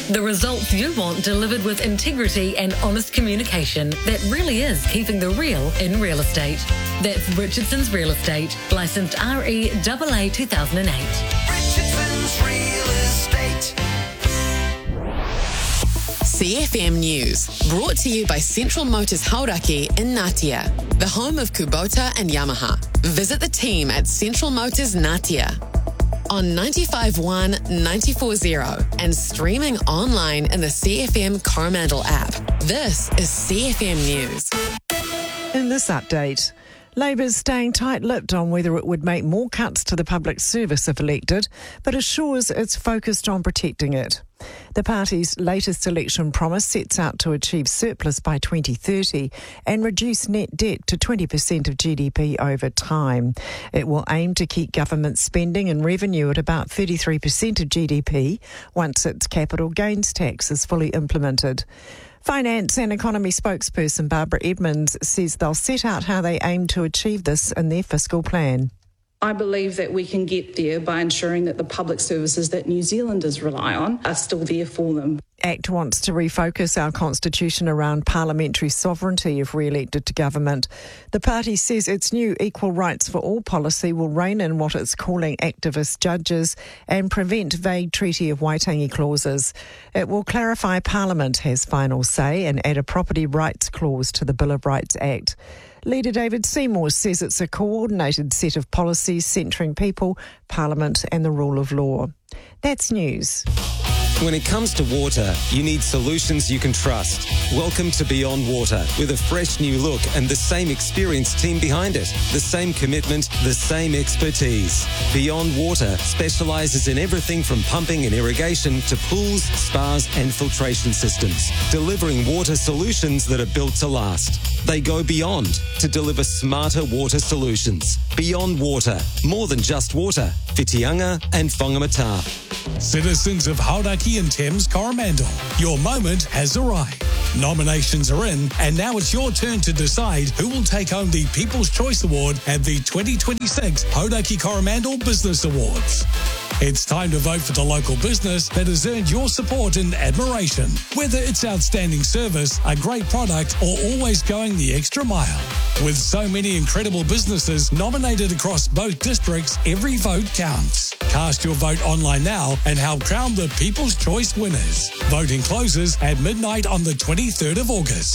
The results you want delivered with integrity and honest communication that really is keeping the real in real estate. That's Richardson's Real Estate, licensed REAA 2008. Richardson's Real Estate. CFM News, brought to you by Central Motors Hauraki in Ngatea, the home of Kubota and Yamaha. Visit the team at Central Motors Ngatea on 95.1, 94.0 and streaming online in the CFM Coromandel app. This is CFM News. In this update, Labour's staying tight-lipped on whether it would make more cuts to the public service if elected, but assures it's focused on protecting it. The party's latest election promise sets out to achieve surplus by 2030 and reduce net debt to 20% of GDP over time. It will aim to keep government spending and revenue at about 33% of GDP once its capital gains tax is fully implemented. Finance and economy spokesperson Barbara Edmonds says they'll set out how they aim to achieve this in their fiscal plan. I believe that we can get there by ensuring that the public services that New Zealanders rely on are still there for them. ACT wants to refocus our constitution around parliamentary sovereignty if re-elected to government. The party says its new equal rights for all policy will rein in what it's calling activist judges and prevent vague Treaty of Waitangi clauses. It will clarify Parliament has final say and add a property rights clause to the Bill of Rights Act. Leader David Seymour says it's a coordinated set of policies centring people, Parliament and the rule of law. That's news. When it comes to water, you need solutions you can trust. Welcome to Beyond Water, with a fresh new look and the same experienced team behind it. The same commitment, the same expertise. Beyond Water specialises in everything from pumping and irrigation to pools, spas and filtration systems, delivering water solutions that are built to last. They go beyond to deliver smarter water solutions. Beyond Water, more than just water. Whitianga and Whangamata. Citizens of Hauraki and Thames Coromandel, your moment has arrived. Nominations are in, and now it's your turn to decide who will take home the People's Choice Award at the 2026 Hauraki Coromandel Business Awards. It's time to vote for the local business that has earned your support and admiration, whether it's outstanding service, a great product, or always going the extra mile. With so many incredible businesses nominated across both districts, every vote counts. Cast your vote online now and help crown the People's Choice winners. Voting closes at midnight on the 23rd of August.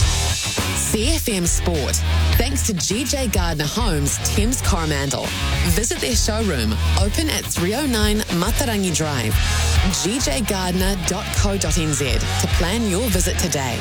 CFM Sport, thanks to GJ Gardner Homes, Thames Coromandel. Visit their showroom, open at 309 Matarangi Drive. gjgardner.co.nz to plan your visit today.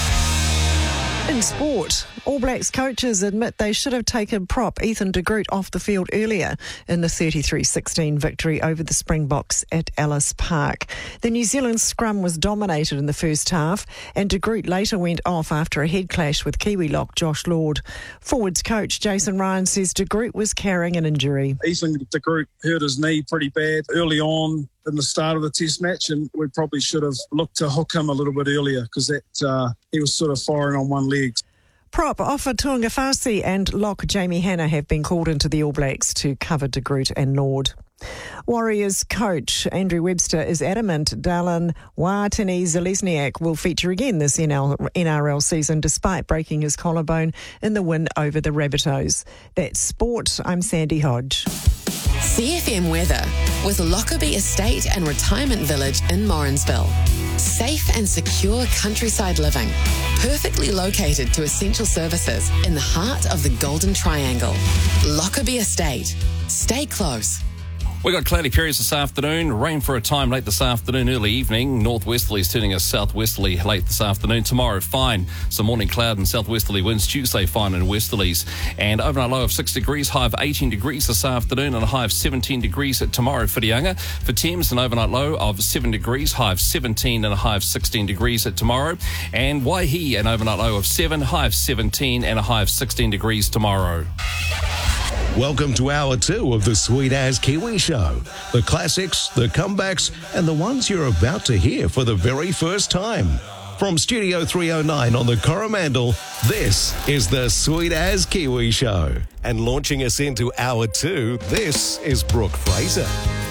In sport, All Blacks coaches admit they should have taken prop Ethan de Groot off the field earlier in the 33-16 victory over the Springboks at Ellis Park. The New Zealand scrum was dominated in the first half, and de Groot later went off after a head clash with Kiwi lock Josh Lord. Forwards coach Jason Ryan says de Groot was carrying an injury. Ethan de Groot hurt his knee pretty bad early on in the start of the test match, and we probably should have looked to hook him a little bit earlier because he was sort of firing on one leg. Prop Ofa Tuangafasi and lock Jamie Hanna have been called into the All Blacks to cover de Groot and Lord. Warriors coach Andrew Webster is adamant Dallin Watene-Zelezniak will feature again this NRL season despite breaking his collarbone in the win over the Rabbitohs. That's sport. I'm Sandy Hodge. CFM weather with Lockerbie Estate and Retirement Village in Morrinsville. Safe and secure countryside living, perfectly located to essential services in the heart of the Golden Triangle. Lockerbie Estate. Stay close. We got cloudy periods this afternoon, rain for a time late this afternoon, early evening. Northwesterlies turning us southwesterly late this afternoon. Tomorrow, fine. Some morning cloud and southwesterly winds. Tuesday, fine and westerlies. And overnight low of 6 degrees, high of 18 degrees this afternoon and a high of 17 degrees tomorrow for Whitianga. For Thames, an overnight low of 7 degrees, high of 17 and a high of 16 degrees tomorrow. And Waihi, an overnight low of 7, high of 17 and a high of 16 degrees tomorrow. Welcome to Hour 2 of the Sweet As Kiwi Show. The classics, the comebacks, and the ones you're about to hear for the very first time. From Studio 309 on the Coromandel, this is the Sweet As Kiwi Show. And launching us into Hour 2, this is Brooke Fraser.